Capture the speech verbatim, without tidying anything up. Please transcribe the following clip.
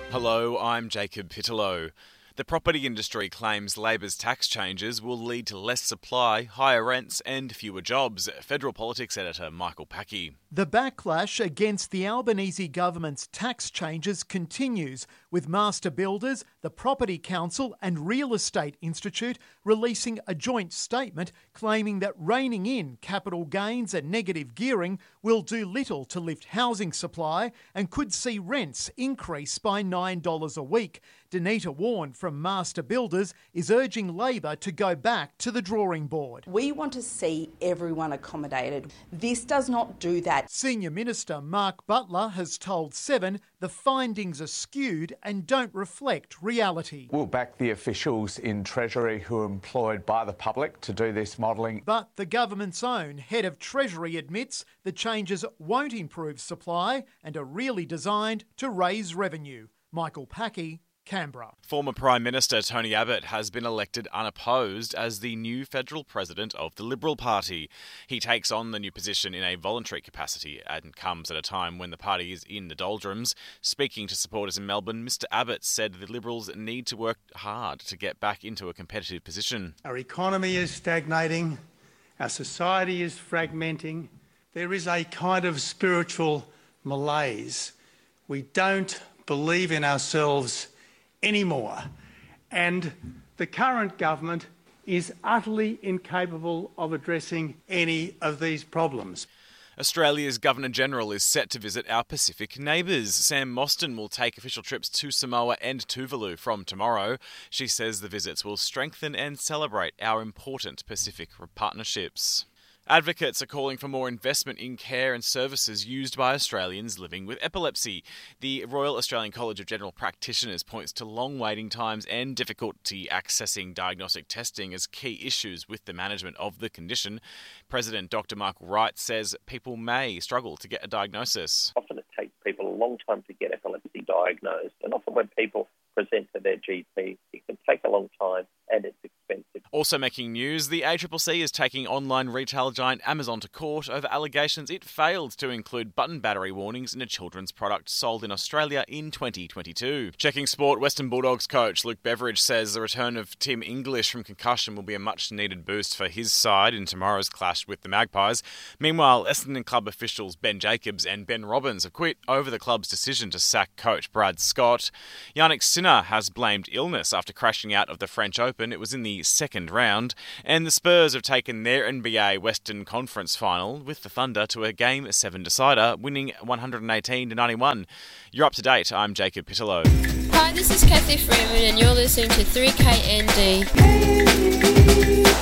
Hello, I'm Jacob Pittellow. The property industry claims Labor's tax changes will lead to less supply, higher rents and fewer jobs. Federal Politics editor Michael Packey. The backlash against the Albanese government's tax changes continues, with master builders, the Property Council and Real Estate Institute releasing a joint statement claiming that reining in capital gains and negative gearing will do little to lift housing supply and could see rents increase by nine dollars a week. Danita Warren from Master Builders is urging Labor to go back to the drawing board. We want to see everyone accommodated. This does not do that. Senior Minister Mark Butler has told Seven the findings are skewed and don't reflect reality. We'll back the officials in Treasury who are employed by the public to do this modelling. But the government's own head of Treasury admits the changes won't improve supply and are really designed to raise revenue. Michael Packey, Canberra. Former Prime Minister Tony Abbott has been elected unopposed as the new federal president of the Liberal Party. He takes on the new position in a voluntary capacity and comes at a time when the party is in the doldrums. Speaking to supporters in Melbourne, Mr Abbott said the Liberals need to work hard to get back into a competitive position. Our economy is stagnating, our society is fragmenting. There is a kind of spiritual malaise. We don't believe in ourselves anymore, and the current government is utterly incapable of addressing any of these problems. Australia's Governor-General is set to visit our Pacific neighbours. Sam Mostyn will take official trips to Samoa and Tuvalu from tomorrow. She says the visits will strengthen and celebrate our important Pacific partnerships. Advocates are calling for more investment in care and services used by Australians living with epilepsy. The Royal Australian College of General Practitioners points to long waiting times and difficulty accessing diagnostic testing as key issues with the management of the condition. President Doctor Michael Wright says people may struggle to get a diagnosis. Often it takes people a long time to get epilepsy diagnosed, and often when people present to their G P, it can take a long time and it's expensive. Also making news, the A C C C is taking online retail giant Amazon to court over allegations it failed to include button battery warnings in a children's product sold in Australia in twenty twenty-two. Checking sport, Western Bulldogs coach Luke Beveridge says the return of Tim English from concussion will be a much-needed boost for his side in tomorrow's clash with the Magpies. Meanwhile, Essendon club officials Ben Jacobs and Ben Robbins have quit over the club's decision to sack coach Brad Scott. Yannick Sinner has blamed illness after crashing out of the French Open. It was in the second round. And the Spurs have taken their N B A Western Conference final with the Thunder to a Game seven decider, winning one eighteen to ninety-one. You're up to date. I'm Jacob Pittellow. Hi, this is Kathy Freeman and you're listening to three K N D.